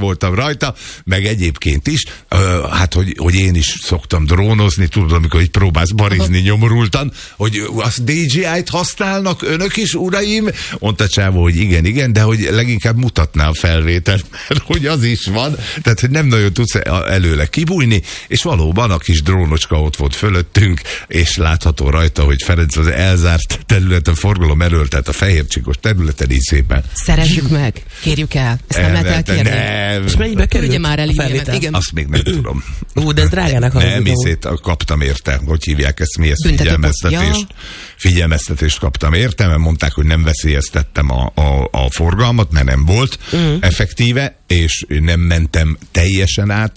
voltam rajta, meg egyébként is, hát, hogy én is szoktam drónozni, tudod, amikor így próbálsz barizni nyomorultan, hogy az DJI-t használnak önök is, uraim? Mondta csávó, hogy igen, de hogy leginkább mutatná a felvételt, mert hogy az is van, tehát hogy nem nagyon tudsz előle kibújni, és valóban a kis drónocska ott volt fölöttünk, és látható rajta, hogy Ferenc az elzárt területen, forgalom elől, tehát a fehércsikos területen így szépen. Szerezzük meg, kérjük el. Ezt nem lehet elkérni. Nem. És mennyibe került már a felvétel? Igen. Azt még nem tudom. De ez drágának hangzik. Nem, kaptam érte, hogy hívják ezt, mi ezt figyelmeztetést kaptam érte, mert mondták, hogy nem veszélyeztettem a forgalmat, mert nem volt effektíve, és nem mentem teljesen át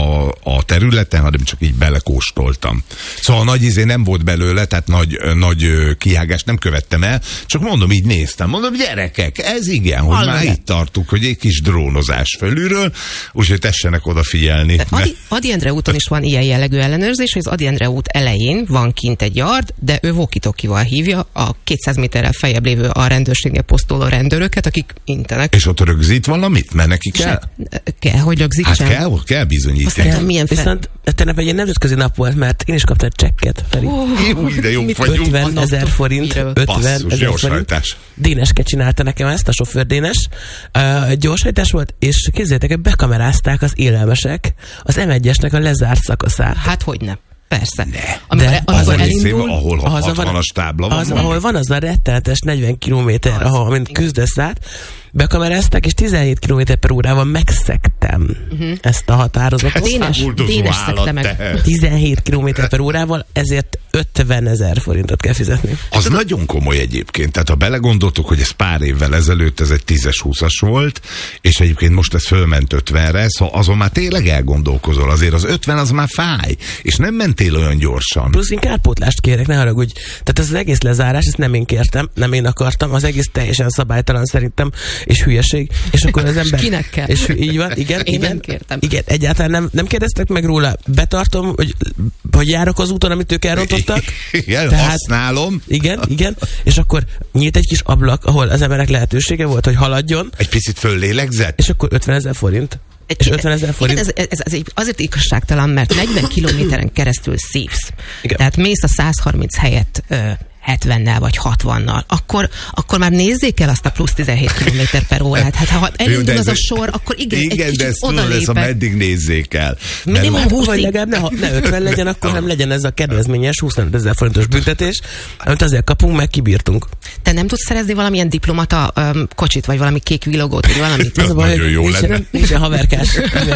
a területen, hanem csak így belekóstoltam. Szóval nagy nem volt belőle, tehát nagy kihágást nem követtem el, csak mondom, így néztem, mondom, gyerekek, ez igen, hogy már itt tartunk, hogy egy kis drónozás fölülről, úgyhogy tessenek odafigyelni. Ady Endre úton is van ilyen jellegű ellenőrzés, hogy az Ady Endre út elején van kint egy yard, de ő walkie-talkie-val hívja a 200 méterrel feljebb lévő a rendőrségnél posztoló rendőröket, akik intenek. És ott rögzít valamit? Mert neki kell? Kell, hogy rögzítsen. Hát kell bizonyítani. Viszont tegnap egy nemzetközi nap volt, mert én is kaptam egy csekket, Feri. De jó vagyunk. 50 000 forint. 50 000 forint. Déneske csinálta nekem ezt, a sofőr Dénes. Gyorshajtás volt, és képzeljétek, hogy bekamerázták az élelmesek az M1-esnek a lezárt szakaszát. Hát hogyne. Persze. Amikor elindul, ahol 60-as tábla van. Ahol van az a rettenetes 40 kilométer, amint küzdesz át, bekamerázták, és 17 km/órával megszegtem ezt a határozatot. Dénes szegte meg. 17 km/órával, ezért 50 000 forintot kell fizetni. Az nagyon komoly egyébként. Tehát ha belegondoltuk, hogy ez pár évvel ezelőtt ez egy 10-20-as volt, és egyébként most ez fölment 50-re, szóval azon már tényleg elgondolkozol. Azért az 50 az már fáj, és nem mentél olyan gyorsan. Plusz én kárpótlást kérek, ne haragudj. Tehát ez az egész lezárás, ezt nem én kértem, nem én akartam, az egész teljesen szabálytalan szerintem, és hülyeség. És akkor az ember... Kinek kell? És így van, igen. Én nem kértem. Igen, egyáltalán nem kérdeztek meg róla. Betartom, hogy járok az úton, amit ők elrontottak. Igen, tehát, használom. Igen. És akkor nyílt egy kis ablak, ahol az emberek lehetősége volt, hogy haladjon. Egy picit föllélegzett. És akkor 50 000 forint. És 50 000 forint. Igen, ez azért igazságtalan, mert 40 kilométeren keresztül szívsz. Igen. Tehát mész a 130 helyett 70-nel vagy 60-nal, akkor már nézzék el azt a plusz 17 km/órát. Hát ha elindul az a sor, akkor igen egy kicsit odalépek. Meddig nézzék el. Minimum 20 vagy legalább ne 50 legyen, akkor nem legyen ez a kedvezményes 25 000 forintos büntetés, amit azért kapunk, meg kibírtunk. Te nem tudsz szerezni valamilyen diplomata kocsit, vagy valami kék villogót, vagy valamit? Az nagyon jó lenne. Nincs a haverkás.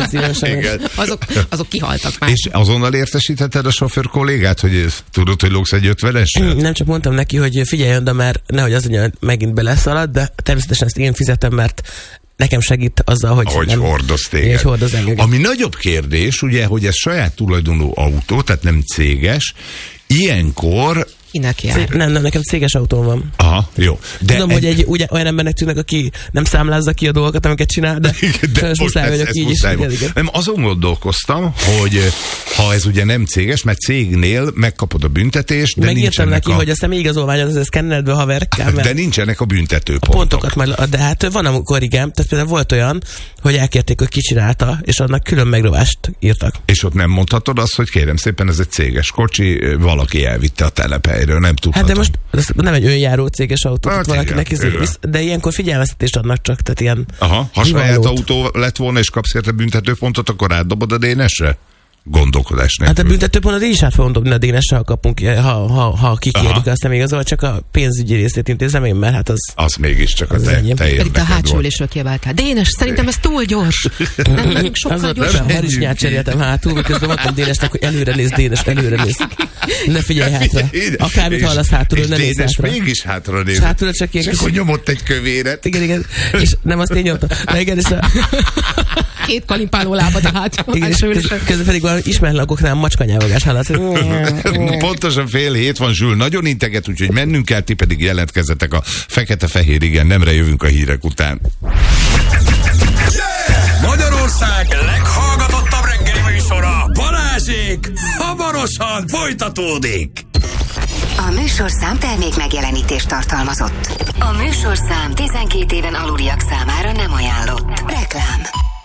Azok kihaltak már. És azonnal értesítheted a sofőr kollégát, hogy tudod, hogy lógsz egy 50-esre? Nem, csak mondtam neki, hogy figyelj oda, mert nehogy az mondja, megint beleszalad, de természetesen ezt én fizetem, mert nekem segít azzal, hogy hordoz téged. Ami nagyobb kérdés, ugye, hogy ez saját tulajdonú autó, tehát nem céges, ilyenkor kinek jár? Nem, nekem céges autóm van. Aha, jó. De tudom, hogy egy olyan embernek tűnnek, aki nem számlázza ki a dolgokat, amiket csinál, de muszáj vagyok így is. Nem, azon gondolkoztam, hogy ha ez ugye nem céges, mert cégnél megkapod a büntetést, de megírtam neki, hogy a személyigazolványon az szkenneldből haverkám. De nincsenek a büntetőpontok. A pontokat már, de hát van, amikor igen, tehát például volt olyan, hogy elkérték, hogy ki csinálta, és annak külön megrovást írtak. És ott nem mondhatod azt, hogy kérem szépen, ez egy céges kocsi, valaki elvitte a telephelyről, nem tudhatom. Hát de most ez nem egy önjáró céges autó, hát valakinek de ilyenkor figyelmeztetést adnak csak, tehát ilyen. Aha, ha saját autó lett volna, és kapsz érte büntetőpontot, akkor átdobod a DNS-re? Gondolkodás nélkül. Hát a büntetőpontot is át fogom dobni a DNS-re, ha kapunk, ha kikérjük, aztán még azon csak a pénzügyi részét intézem én, mert hát az mégiscsak a te érdeked. Pedig a hátsó ülésről kiabáltál. Dénes, szerintem ez túl gyors. Nem, sokkal gyorsabb. Harisnyát cseréltem hátul, miközben mondtam Dénesnek, hogy előre néz, Dénes, előre néz. Ne figyelj hátra. Akármit hallasz hátulról, ne nézz hátra. Dénes mégis hátra néz. Hátul csak ilyen. Csak hogy nyomott egy kövéret. Igen. És nem azt én nyomtam. Két kalimpáló lábad a hátul. Igen, és közben pedig valami ismeretlenokoknál macskanyávogás hallasz. Pontosan 6:30 van, Zsül. Nagyon integet, úgyhogy mennünk kell, ti pedig jelentkezzetek a fekete-fehér, igen, nemre jövünk a hírek után. Magyarország leghallgatottabb reggeli műsora, Balázsék, hamarosan folytatódik. A műsorszám termék megjelenítést tartalmazott. A műsorszám 12 éven aluliak számára nem ajánlott. Reklám.